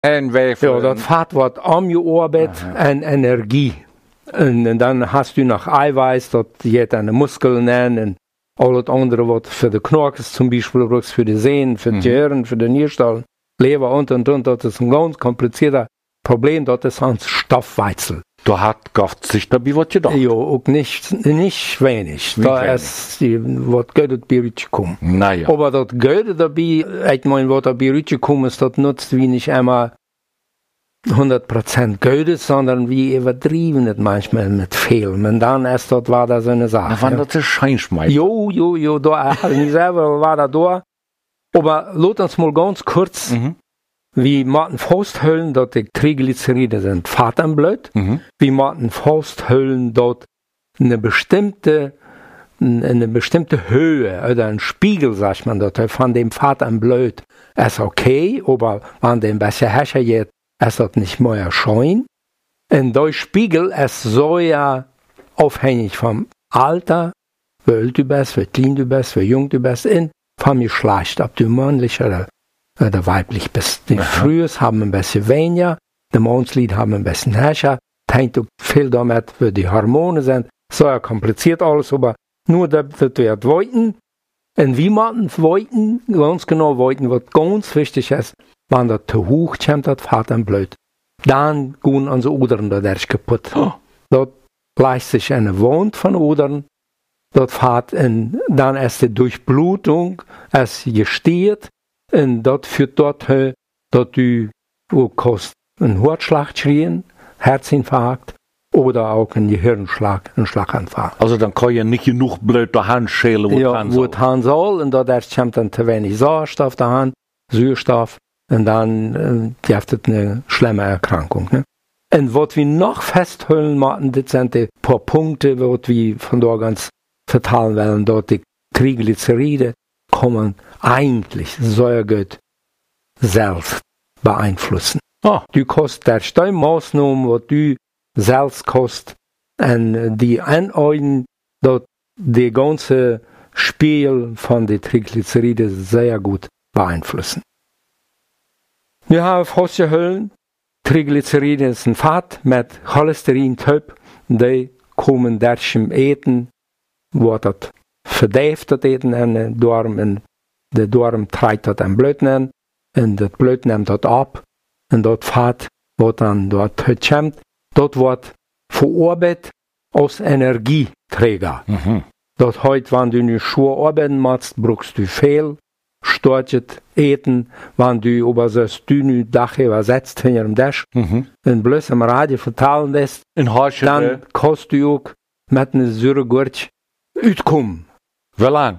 Ja, das Fett wird umgearbeitet in Energie. Und dann hast du noch Eiweiß, das geht an die Muskeln und alles andere, was für die Knorkes zum Beispiel brauchst, für die Sehnen, für die Hirn, für die Nierstallen, Leber und. Das ist ein ganz komplizierter Problem, das ist ein Stoffwechsel. Du hast Gott sich dabei was gedacht. Ja, auch nicht wenig. Da ist was Geld bei rausgekommen. Naja. Aber das Geld dabei, ich meine, was dabei rausgekommen ist, das nutzt wie nicht einmal 100% Geld, sondern wie übertrieben es manchmal mit Fehlen. Und dann erst dort war da so eine Sache. Da war das ein Scheinschmeißer. Jo, da ich selber war da. Aber lass uns mal ganz kurz, wie Martin Fausthöllen, dort die Triglyceride sind Fett im Blut, wie Martin Fausthöllen dort eine bestimmte Höhe oder ein Spiegel, sagt man dort, von dem Fett im Blut ist okay, aber wenn der ein bisschen höher geht, ist das nicht mehr schön. Und der Spiegel ist so ja aufhängig vom Alter, wie alt du bist, wie klein du bist, wie jung du bist, und vom Geschlecht, ob du männlich oder weiblich bist. Die Frühs haben ein bisschen weniger, die Mannslied haben ein bisschen höher, das hängt auch viel damit, wie die Hormone sind, so ja kompliziert alles, aber nur, dass wir wollten, und wie man wollten, ganz genau wollten, was ganz wichtig ist, wenn das zu hoch kommt, das Fett im Blut, dann gehen unsere Udern dadurch kaputt. Dort gleicht sich eine Wand von Udern, dort Fett, und dann ist die Durchblutung, es gestiert, und dort führt dorthin, dass du einen Herzschlag schreien, Herzinfarkt, oder auch einen Gehirnschlag, einen Schlaganfall. Also dann kann ja nicht genug Blut der Hand schälen, wo es haben soll, und dadurch kommt dann zu wenig Sauerstoff der Hand, Sauerstoff, und dann gibt es eine schlimme Erkrankung. Ne? Und was wir noch festhalten müssen, das sind die paar Punkte, was wir von da ganz verteilen wollen, dort die Triglyceride kommen eigentlich sehr gut selbst beeinflussen. Du kannst durch die Maßnahmen, was du selbst kostet, und die Anordnung, dort die ganze Spiel von den Triglyceride sehr gut beeinflussen. Wir haben festgehalten, Triglyceride ist ein Fett mit Cholesterintyp, die kommen durch dem Eten, wo das verdäft das Eten in den Darm, und der Darm trägt das im Blut an, und das Blut nimmt das ab, und das Fett, was dann dort kommt, dort wird verarbeitet als Energieträger. Dort heute, wenn du nicht schwer arbeiten machst, brauchst du viel, storchet eten, wenn du über das dünne Dach übersetzt hinter dem Tisch, und bloß im Radio vertalen lässt, dann kannst du auch mit einer Säuregurke auskommen. Wie lang?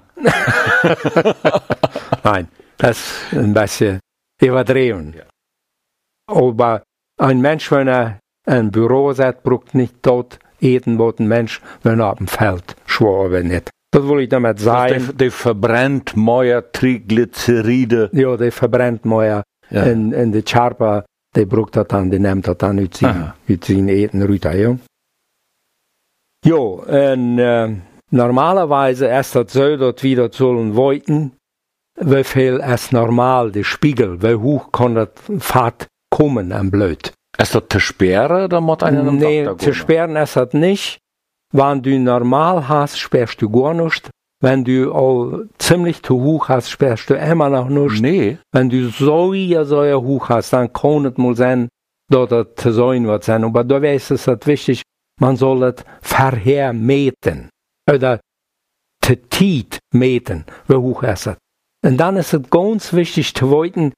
Nein, das ist ein bisschen übertrieben. Ja. Aber ein Mensch, wenn er ein Büro sitzt, braucht nicht dort eten, wo ein Mensch, wenn er auf dem Feld schwer arbeitet. Das will ich damit sagen. Der verbrennt mehr Triglyceride. Ja, der verbrennt mehr. Ja. Und der Charpa, der braucht das dann, der nimmt das dann aus seinem Eten runter. Ja, ja, und normalerweise ist das so, dass wir das sollen wollten, wie viel ist normal, der Spiegel, wie hoch kann das Fett kommen am Blut. Ist das zu sperren, oder muss einer am Nee, zu sperren ist das nicht. Wenn du normal hast, sperrst du gar nichts. Wenn du all ziemlich zu hoch hast, sperrst du immer noch nichts. Nee. Wenn du so hoch hast, dann kann es mal sein, dass das zu sein wird sein. Aber da ist es wichtig, man soll es vorher meten. Oder zu tief meten, wie hoch ist es. Und dann ist es ganz wichtig zu wissen,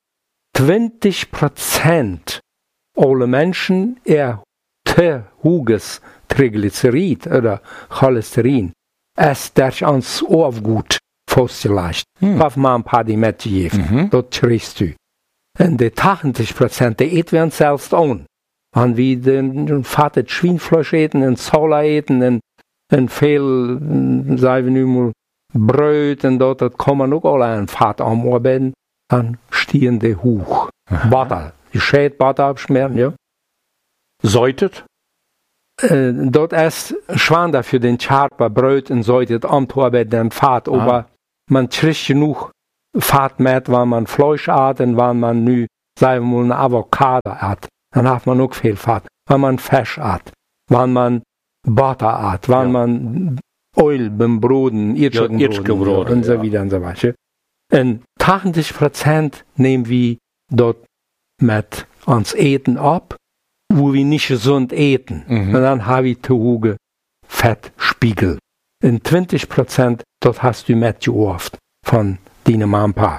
20% aller Menschen zu hohes Triglycerid oder Cholesterin ist durch uns Aufgut festgelegt. Auf mal ein paar die mitgegeben. Das kriegst du. Und die 80%, die eten wir uns selbst an. Wenn wir den fettes Schweinfleisch eten, und Sola eten, und viel, sagen wir nun mal, Brot, und dort, das kann man auch alle ein Fett anarbeiten, dann stehen die hoch. Butter. Die Schäd Butter abschmieren, ja. Säutet? Dort ist schwander für den Charpa Brot und säutet anzuarbeiten im Fett, aber man kriegt genug Fett mit, wenn man Fleisch hat und wenn man nu sagen wir mal, eine Avocado hat, dann hat man auch viel Fett. Wenn man Fisch hat, wenn man Butter hat, wenn man Öl beim Broden, Irrschenbrot und so wieder und so weiter. Und 80% nehmen wir dort mit uns Eten ab, wo wir nicht gesund eten. Und dann habe ich zu hohe Fettspiegel. In 20% dort hast du mitgeoft von deinem Mama.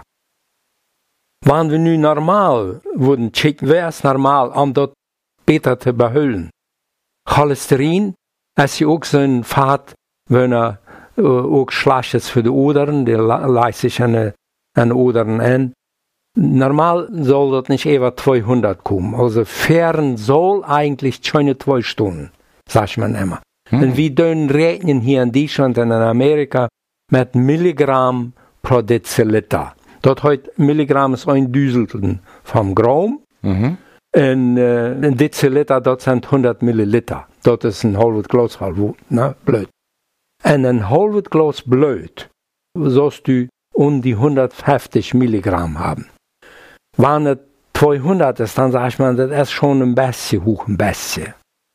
Wenn wir nun normal würden checken, wäre es normal, um dort besser zu behalten. Cholesterin ist ja auch so ein Fett, wenn er auch schlecht ist für die Odern, der leistet sich an Odern an. Normal soll dort nicht über 200 kommen. Also fern soll eigentlich schon 2 Stunden, sagt man immer. Und wir rechnen hier in Deutschland und in Amerika mit Milligramm pro Deziliter. Dort heute Milligramm ist ein Düselten vom Gramm. Und ein Deziliter, dort sind 100 Milliliter. Dort ist ein halbes Glas Blut. Und ein halbes Glas Blut sollst du die 150 Milligramm haben. Wenn es 200 ist, dann sagt man, das ist schon ein bisschen hoch, ein bisschen.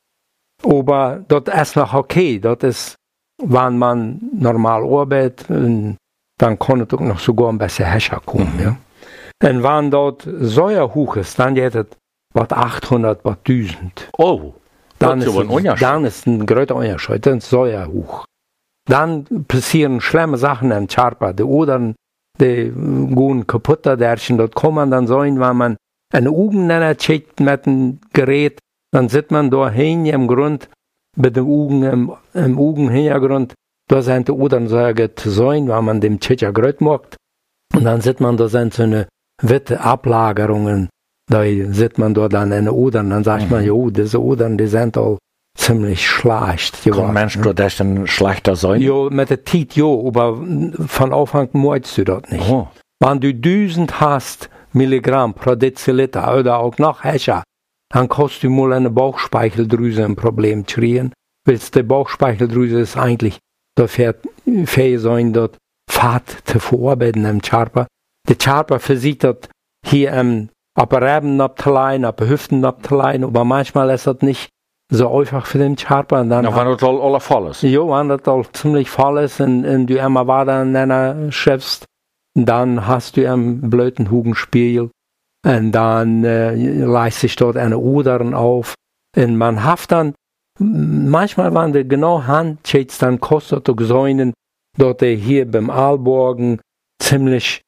Aber das ist noch okay. Das ist, wenn man normal arbeitet, dann kann es auch noch sogar ein bisschen höher kommen. Ja? Und wenn dort Säure hoch ist, dann geht es was 800, was 1000. Oh, dann ist ein größer Unterschied. Dann ist Säure hoch. Dann passieren schlimme Sachen im Körper. Die Odern, die gehen kaputt. Dort kann man dann sein, wenn man eine Augen checkt mit einem Gerät, dann sieht man da hin im Grund, bei den Augen, im Augenhintergrund, da sind die Odern so zu sein, wenn man dem Tschetcher Gröt macht. Und dann sieht man, da sind so eine witte Ablagerungen, da sieht man da dann eine Odern, dann sagt man, jo, diese Odern, die sind all ziemlich schlecht. Kann Mensch das denn schlechter sein? Jo, mit der Zeit, jo, aber von Anfang möchtest du das nicht. Oh. Wenn du 1000 hast, Milligramm pro Deziliter oder auch noch höher, dann kannst du mal eine Bauchspeicheldrüse ein Problem kriegen. Weil die Bauchspeicheldrüse ist eigentlich dafür fähig sein, dort Fett zu verarbeiten im Körper. Der Körper versieht das hier ab Reben abzuleihen, ab Hüften abzuleihen, aber manchmal ist das nicht so einfach für den Körper. Und dann wenn das alles voll ist. Ja, wenn das all ziemlich voll ist und du immer weiter in deiner schaffst, dann hast du einen blöden Hugenspiegel. Und dann leistet sich dort eine Odern auf. Und man hat dann, manchmal, wenn du genau handschätzt, dann kostet es sein, dort hier beim Aalborgen ziemlich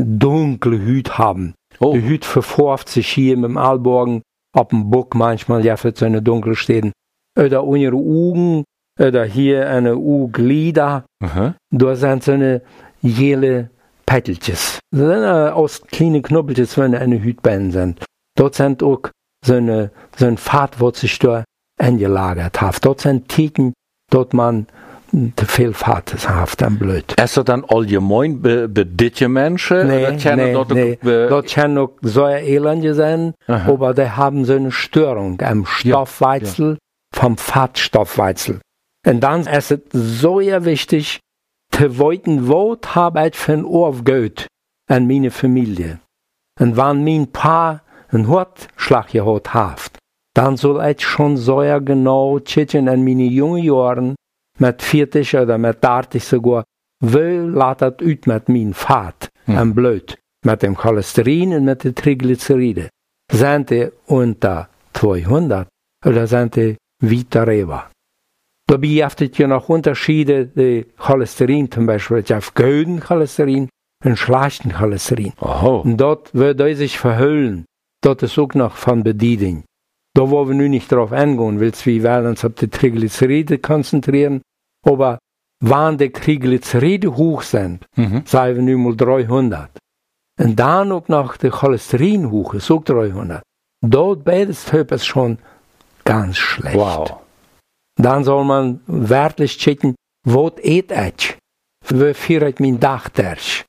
dunkle Hüt haben. Oh. Die Hüt verforft sich hier mit dem Aalborgen, ab dem Buck manchmal, ja, für so eine dunkle Stehen. Oder unsere Augen, oder hier eine Auglieder. Da sind so eine jele Petteltjes. Aus kleinen Knubbeltjes, wenn eine Hütbeine sind. Dort sind auch so ein Fett, was sich da eingelagert hat. Dort sind Tiken, dort man te viel Fett hat, dann blöd. Ist das dann allgemein bei diesen Menschen? Nee. Dort können auch so Elende sein, aber die haben so eine Störung am Stoffwechsel, vom Fettstoffwechsel. Und dann ist es so wichtig, zu wissen, was habe ich für ein Aufgehört an meine Familie. Und wenn mein Paar einen Herzschlag gehabt hat, dann soll ich schon sehr genau checken an meine jungen Jahren, mit 40 oder mit 30 sogar, wie lässt das aus mit meinem Fett am Blut, mit dem Cholesterin und mit den Triglyceriden. Sind die unter 200 oder sind die weiter darüber? Dabei gibt es ja noch Unterschiede, die Cholesterin zum Beispiel, es gibt guten Cholesterin und schlechten Cholesterin. Und dort wird er sich verhüllen. Dort ist auch noch von Bedienung. Da wollen wir nun nicht drauf eingehen, weil wir wollen uns auf die Triglyceride konzentrieren. Aber wenn die Triglyceride hoch sind, sagen wir nun mal 300. Und dann auch noch der Cholesterin hoch ist, auch 300. Dort beides ist schon ganz schlecht. Wow. Dann soll man wirklich checken, was eet ich? Wie führt mein Tag durch?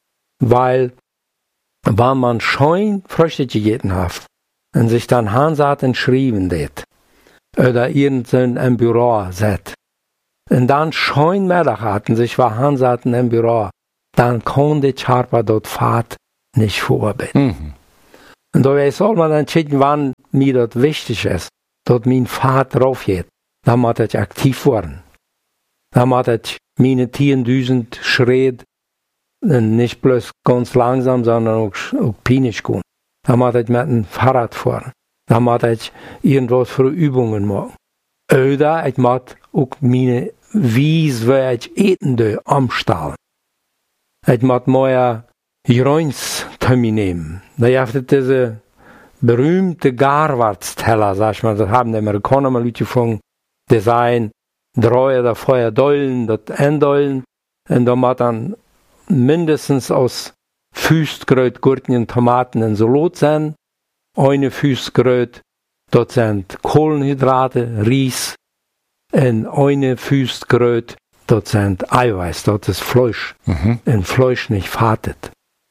Weil, wenn man schön Früchte gegessen hat und sich dann Hansat und schrieben det, oder irgendein im Büro sitzt, und dann schön Mittag hatten, sich war Hansaten im Büro, dann konnte der Körper dort Fahrt nicht verarbeiten. Und da soll man entschieden, wann mir das wichtig ist, dass mein Fahrt drauf geht. Dann muss ich aktiv werden. Dann muss ich meine 10.000 Schritte nicht bloß ganz langsam, sondern auch pinisch gehen. Dann muss ich mit dem Fahrrad fahren. Dann muss ich irgendwas für Übungen machen. Oder ich muss auch meine Wies, wie ich eten umstellen. Ich muss mehr Joins nehmen. Da gibt es diese berühmte Garwartsteller, sag ich mal, das haben die Amerikaner mal gefunden. Die seien 3 oder 4 Dollen, das Endollen. Und da muss dann mindestens aus Füßgröt, Gurken, Tomaten und Salat sein. Eine Füßgröt, das sind Kohlenhydrate, Reis. Und eine Füßgröt, das sind Eiweiß, das ist Fleisch. Und Fleisch nicht fatet.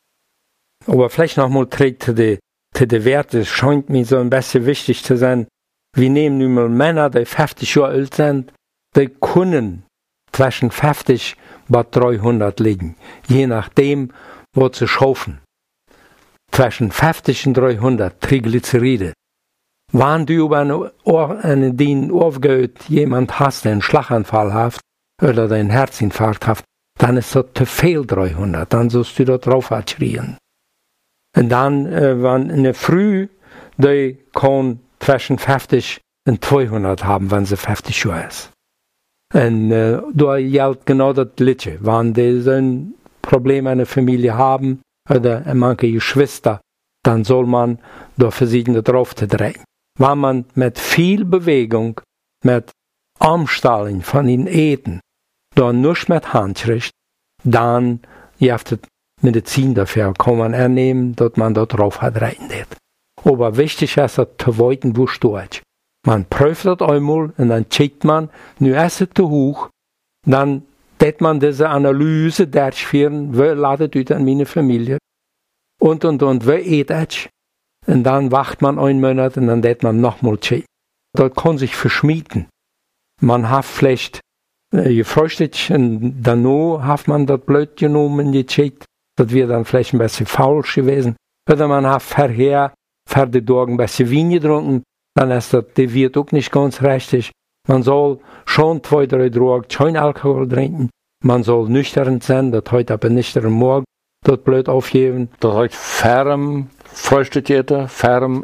Aber vielleicht noch mal zu den Werten, es scheint mir so ein bisschen wichtig zu sein. Wir nehmen nun mal Männer, die 50 Jahre alt sind, die können zwischen 50 bis 300 liegen. Je nachdem, was sie schaufen. Zwischen 50 und 300 Triglyceride. Wenn du über einen Dien aufgehört, jemand hast, der einen Schlaganfall hat, oder den Herzinfarkt hat, dann ist das zu viel 300, dann sollst du da drauf schreien. Und dann, wenn in der Früh, die kann zwischen 50 und 200 haben, wenn sie 50 Jahre ist. Und da gilt genau das Gleiche. Wenn die so ein Problem in der Familie haben, oder manche Geschwister, dann soll man da versuchen, drauf zu drehen. Wenn man mit viel Bewegung, mit Umstellen von den Eten, da nicht mit Handschrift, dann gibt es Medizin dafür, kann man ernehmen, dass man da drauf hat rein wird. Aber wichtig ist, dass zu weiten, wo steht. Man prüft das einmal und dann checkt man, nu ist es zu hoch, dann tät man diese Analyse durchführen, wie ladet es an meine Familie und, wie eat ich. Und dann wacht man 1 Monat und dann tät man nochmal checken. Das kann sich verschmieden. Man hat vielleicht gefrühstückt und danach hat man das blöd genommen und gecheckt. Das wird dann vielleicht ein bisschen falsch gewesen. Oder man hat vorher für die Tage ein bisschen Wein getrunken, dann ist das, die wird auch nicht ganz richtig. Man soll schon 2, 3 Tage kein Alkohol trinken. Man soll nüchtern sein, das heute aber nicht am Morgen, das blöd aufgeben. Das heute ferm frühstückt jeder, ferm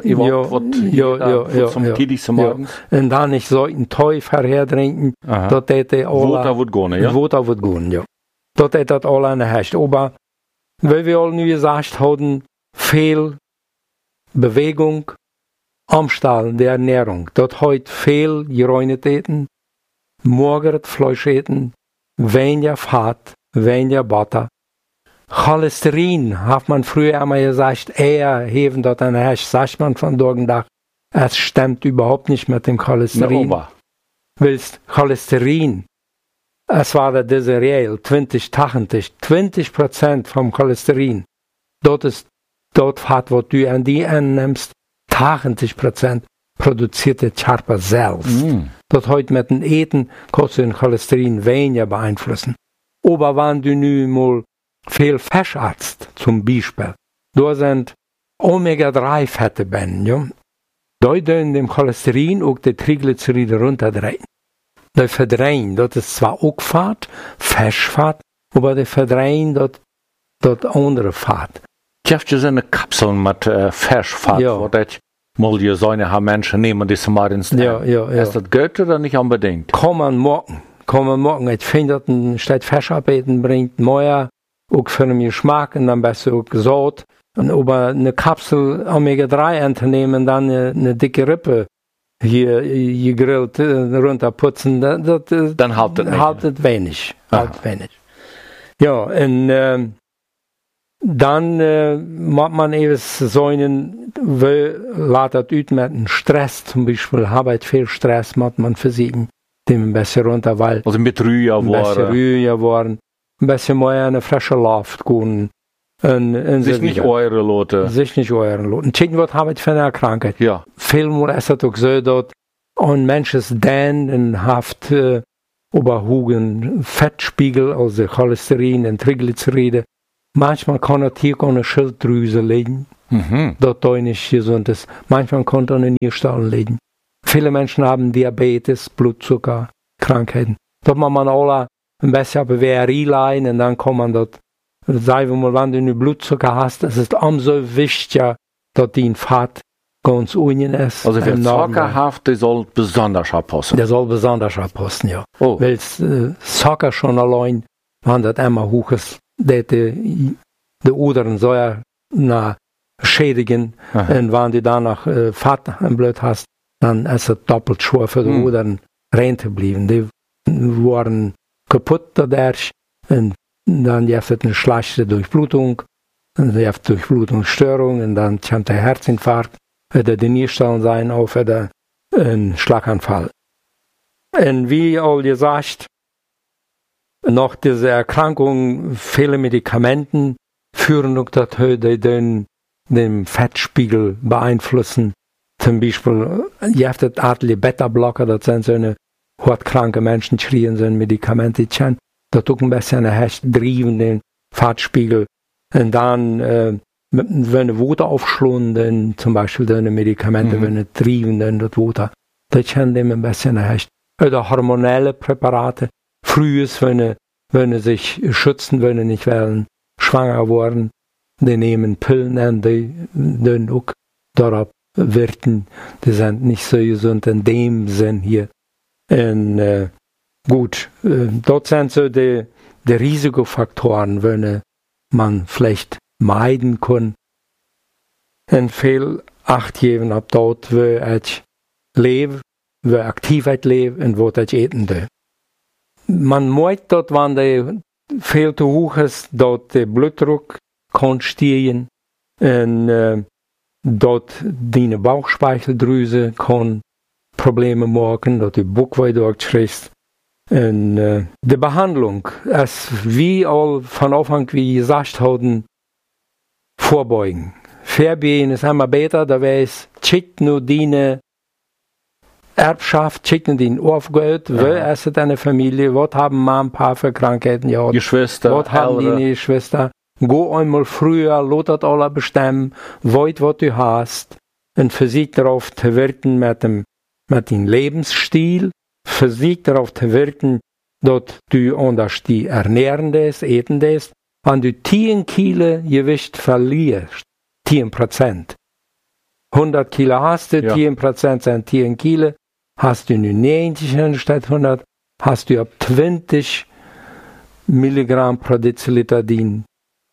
zum tidigsten Morgen. Und dann nicht so ein Teu vorher trinken, das hätte Water wird gehen, ja? Water wird gehen, ja. Das hätte das alle nicht. Aber, weil wir alle nur gesagt haben, viel Bewegung, Umstellen der Ernährung. Dort heute viel geräunet eten, morgen Fleisch eten, weniger Fett, weniger Butter. Cholesterin, hat man früher einmal gesagt, eher heben dort eine Hecht, sagt man von Tag. Es stimmt überhaupt nicht mit dem Cholesterin. Willst Cholesterin, es war der Deseriel, 20% vom Cholesterin. Dort ist dort Fett, was du an die nimmst, 80% produziert der Körper selbst. Dort heute mit dem Eten kannst du den Cholesterin weniger beeinflussen. Aber wenn du nun mal viel Fisch isst, zum Beispiel, da sind Omega-3-Fette drin, ja. Da können dem Cholesterin auch die Triglyceride runterdrehen. Die verdrehen, das ist zwar auch Fett, Fischfett, aber die verdrehen das andere Fett. Gibt es eine Kapsel mit Fischfett, wo das mal die Säune haben Menschen nehmen, die sie mal ins Ja. Ist das gut oder nicht unbedingt? Kann man machen. Ich finde, dass ein Stadt Fischarbeiten bringt mehr, auch für den Geschmack und dann besser auch Saat. Und über eine Kapsel Omega-3 entnehmen, dann eine dicke Rippe hier gegrillt runterputzen, dann haltet wenig. Ja, und dann macht man eben Säunen, ladet ut mit einem Stress zum Beispiel, habe ich viel Stress, macht man versiegen, dem ein bisschen runter, weil also mit Rühe waren, ein bisschen mehr in eine frische Luft gehen. Sich nicht euren Lote. Und checken, was habe ich für eine Krankheit? Ja. Vielmal ist es auch so, dass ein Mensch ist dann in Haft über hohen Fettspiegel, also Cholesterin und Triglyceride. Manchmal kann es hier eine Schilddrüse liegen. dort da nicht gesund ist. Manchmal konnte er in Nierstallen liegen. Viele Menschen haben Diabetes, Blutzucker, Krankheiten. Dort muss man alle ein bisschen BWRI leihen und dann kann man dort, sagen wir mal, wenn du einen Blutzucker hast, es ist umso wichtiger, dass dein Fett ganz unten ist. Also wer Zucker hat, der soll besonders aufpassen. Der soll besonders aufpassen, ja. Oh. Weil Zucker schon allein, wenn das immer hoch ist, die Udern soll ja schädigen. Und wenn du danach Fett im Blut hast, dann ist es doppelt schwer für die Udern rein zu bleiben. Die waren kaputt dadurch und dann gibt es eine schlechte Durchblutung, dann gibt es Durchblutungsstörung und dann kommt der Herzinfarkt, oder die Nierstallen sein, oder ein Schlaganfall. Und wie all gesagt, noch diese Erkrankung, viele Medikamenten führen auch dazu, die den Fettspiegel beeinflussen. Zum Beispiel, ihr habt das Artli Beta-Blocker, das sind so eine hochkranke Menschen, schreien so ein Medikament, die kennen, das tut ein bisschen driven den Fettspiegel. Und dann, wenn Wuter aufschlunden, dann zum Beispiel deine Medikamente, wenn driven, dann das Wuter, das kennen dem ein bisschen erhält. Oder hormonelle Präparate, frühes, wenn sich schützen, wenn sie nicht werden, schwanger worden, die nehmen Pillen, die dann auch darauf wirken, die sind nicht so gesund in dem Sinn hier. Und gut, dort sind so die Risikofaktoren, wenn man vielleicht meiden kann. Und viel Acht geben ab dort, wo ich lebe, wo Aktivität lebe und wo ich eten will. Man muss dort, wenn der viel zu hoch ist, dort der Blutdruck kann steigen und dort die Bauchspeicheldrüse kann Probleme machen, dort die Bauchweh durchschießt. Und die Behandlung ist wie all von Anfang, wie gesagt haben, vorbeugen. Vorbeugen ist immer besser, da weiß, schickt nur die Erbschaft, schickt nur den Aufgeld, wer ist deine Familie, was haben Mama, Papa für Krankheiten, ja, Geschwister, was haben die Geschwister. Go einmal früher, lot das alle bestimmen, was du hast, und versuch darauf zu wirken mit dem Lebensstil, versuch darauf zu wirken, dass du anders die ernähren des, eten des, wenn du 10 Kilo Gewicht verlierst, 10%. 100 Kilo hast du, 10% sind 10 Kilo, hast du nur 90 anstatt 100, hast du ab 20 Milligramm pro Deziliter den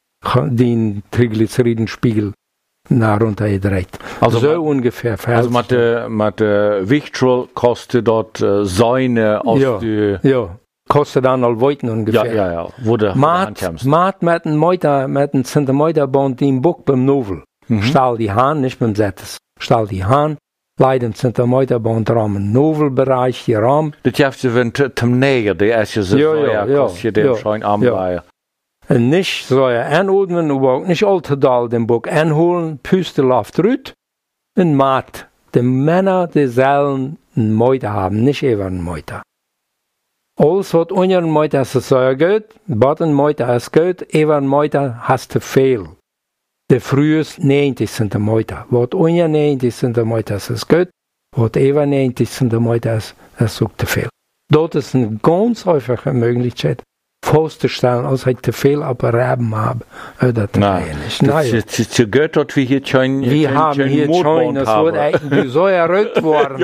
Triglyceridenspiegel nach runtergedreht. Also so ungefähr. Also mit der Wichtschul kostet dort Säune aus ja, kostet dann all Weiten ungefähr. Ja. Wo du ankommst. Maat mit einem Zentimeterband im Buch beim Novel. Stahl die Hahn, nicht beim Settes. Stahl die Hahn, leiden Zentimeterband Rahmen Novelbereich, hier Rahmen. Das hast du, wenn du zum Näher, der ist ja so, kostet den schein Armbeier. Und nicht soll anordnen, aber auch nicht allzu den Buch anholen, Püste läuft rüt, und Maat. Die Männer, die sollen einen Meuter haben, nicht eben einen Meuter. Alles, was unter einen Meuter ist, ist sehr gut, was ein Meuter ist gut, eben ein Meuter hast du viel. Der frühest 90 sind der Meuter. Was unter 90 sind der Meuter ist gut, was eben 90 sind der Meuter ist auch zu viel. Dort ist eine ganz häufige Möglichkeit, vorzustellen, als ich zu viel Abreiben habe. Oder zu wenig. Das ist so gut, dass wir hier schon wir haben hier schon, das wird eigentlich so errückt worden.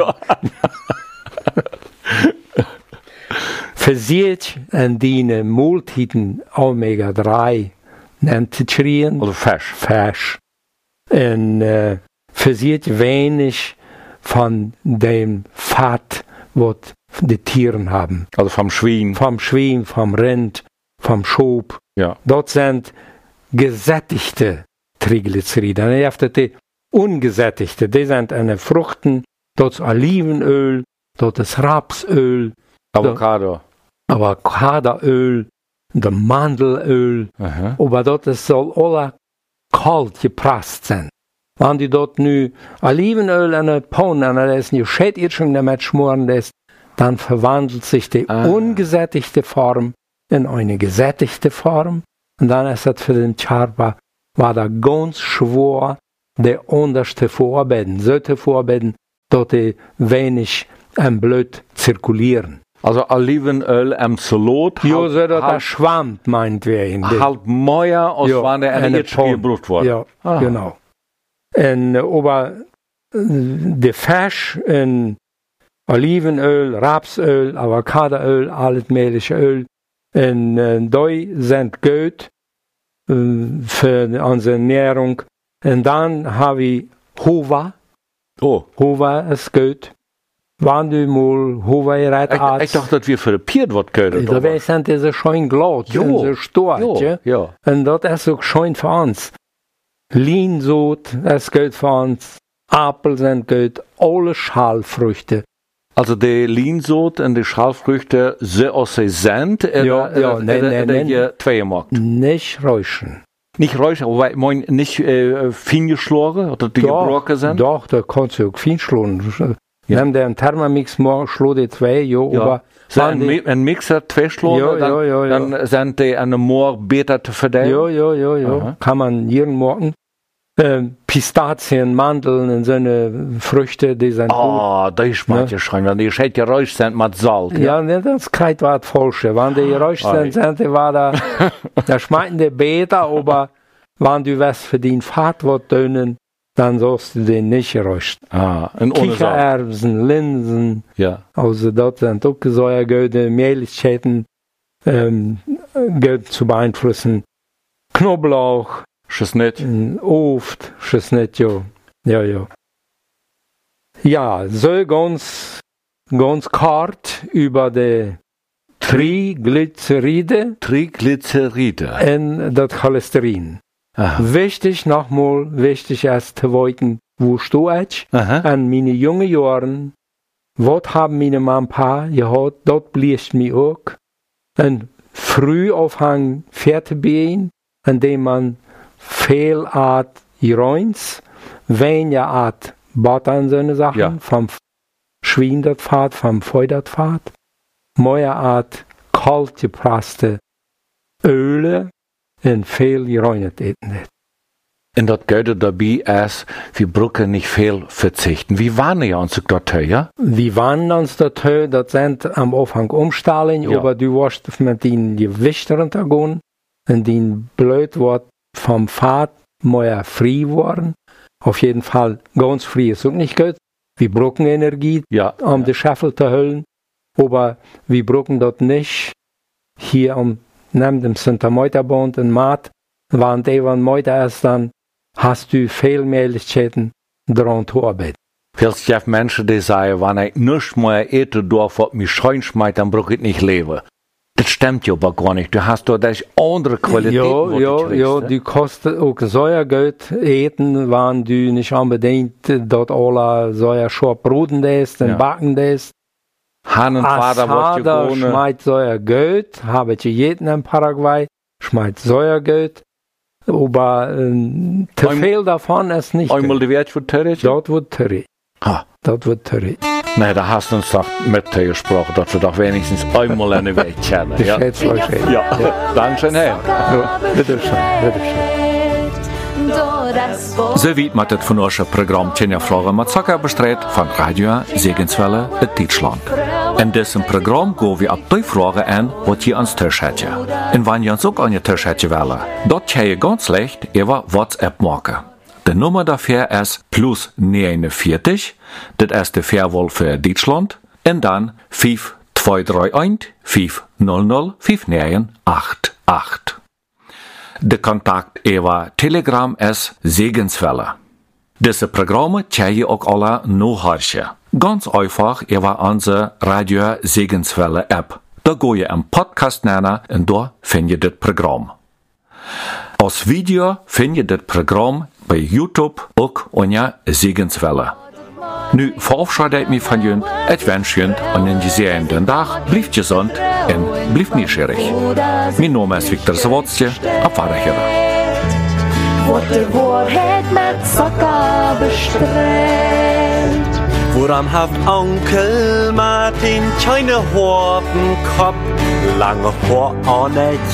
Versiert an die Multiten Omega-3 nennt zu schreien. Also Fisch. Und versiert wenig von dem Fett, was die Tiere haben. Also vom Schwein. Vom Rind, vom Schop. Ja. Dort sind gesättigte Triglyceride. Dann habt ihr die ungesättigte. Die sind eine Fruchten, dort ist Olivenöl, dort ist Rapsöl. Avocadoöl, der Mandelöl. Aber dort soll alle kalt gepresst sein. Wenn du dort nu Olivenöl in eine Pfanne, und da ist eine Schädirrung damit schmoren lässt, dann verwandelt sich die ungesättigte Form in eine gesättigte Form. Und dann ist das für den Charpa, war da ganz schwer, die unterste verarbeiten, sollte verarbeiten, dass die wenig am Blut zirkulieren. Also Olivenöl am Salat. Ja, so dass das schwammt, meint wir in halt mehr, als wenn der eine gebraucht wird. Ja, genau. Und aber der Fisch in Olivenöl, Rapsöl, Avocadoöl, alles mögliche Öl, und die sind gut für unsere Ernährung. Und dann habe ich Hova. Hova ist gut. Wenn du mal Hova gerät ich dachte, dass wir für die Piert was gehört. Da sind diese schön glatt, so stark. Ja. Und das ist auch schön für uns. Linsot ist gut für uns. Apfel sind gut. Alle Schalfrüchte. Also die Linsot und die Schalfrüchte, so als sie sind, nein. Zwei gemacht. Nicht räuschen. Nicht räuschen, aber nicht fein geschlagen, oder die gebrochen sind? Doch, da kannst du auch fein schlagen. Nimm den Thermomix, schlag die zwei, aber so ein Mixer, zwei schlagen, dann sind die an dem Morgen besser zu verteilen? Ja. Kann man jeden Morgen. Pistazien, Mandeln und so eine Früchte, die sind gut. Das schmeckt ja schon, wenn die schön geräuscht sind mit Salz. Ja, das kriegt was Falsches. Wenn die geräuscht sind, da schmecken die besser, aber wenn du was für den Fahrt tun, dann sollst du den nicht geräuscht. Kichererbsen, Linsen, also dort sind auch Säuregöde, Mehligkeiten zu beeinflussen. Knoblauch. Schnitt. Oft, Schnitt, ja. Ja, so ganz kort über die Triglyceride. Und das Cholesterin. Wichtig ist zu wissen, wo stehe ich an meine jungen Jahren, was haben meine Mama und Papa gehabt, dort blieb mir auch. Und früh aufhang Pferdebeen, indem man viel Art Iroins, weniger Art Butter und so eine Sachen, vom Schwein das Fahrt, vom Feu das Fahrt, mehr Art kalt gepresste Öle und viel geräunet eten. Und das Geld dabei ist, wir brauchen nicht viel verzichten. Wie waren wir uns dort, ja? Wir waren uns dort, das sind am Anfang Umstellen, aber du warst mit den Gewichten runtergegangen und den Blut wird vom Fahrt mehr frei worden. Auf jeden Fall ganz frei ist auch nicht gut. Wir brauchen Energie, um die Scheffel zu hüllen, aber wir brauchen dort nicht hier neben dem Santa Moita-Bund und Mat, wenn der Moita ist, dann hast du viel Möglichkeiten, daran zu arbeiten. Es gibt Menschen, die sagen, wenn ich nichts mehr esse, was mich schreien schmeißt, dann brauche ich nicht leben. Das stimmt ja aber gar nicht. Du hast doch das andere Qualität. Ja, du kannst auch Säuergeld eten, wenn du nicht unbedingt dort alle Säuerschorbruden isst und backen isst. Han und Vater wird gewohnt. Schmeißt Säuergeld, habe ich jeden in Paraguay, schmeißt Säuergeld. Aber zu viel davon ist nicht. Einmal die Wert wird teuer? Dort wird teuer. Dort wird teuer. Nee, da hast du uns doch mit gesprochen, dass wir doch wenigstens einmal eine Weg kennen. Ja, danke schön, Herr. Bitteschön. So weit mit das von unserem Programm Tjenja Fragen mit Zucker bestritt von Radio Segenswelle in Deutschland. In diesem Programm gehen wir auf die Fragen an, was ihr ans Tisch hättet. Und wenn ihr uns auch an den Tisch hättet wollen, dort könnt ihr ganz leicht über WhatsApp machen. Die Nummer dafür ist +49, das ist die Fairwall für Deutschland, und dann 5231 500 5988. Der Kontakt über Telegram ist Segenswelle. Diese Programme könnt ihr auch alle nachhören. Ganz einfach über unsere Radio Segenswelle App. Da geht ihr im Podcast nennen und da findet ihr das Programm. Als Video findet ihr das Programm bei YouTube auch unter Segenswelle. Nu verabschiede ich mich von Ihnen. Ich wünsche Ihnen einen gesegneten Tag. Bleibt gesund und bleibt neugierig. Mein Name ist Viktor Zawadzki. Auf Wiedersehen. Wordt de waarheid met zakken bestreeld. Woran haft Onkel Martin keine Hortenkopf, lange Haar an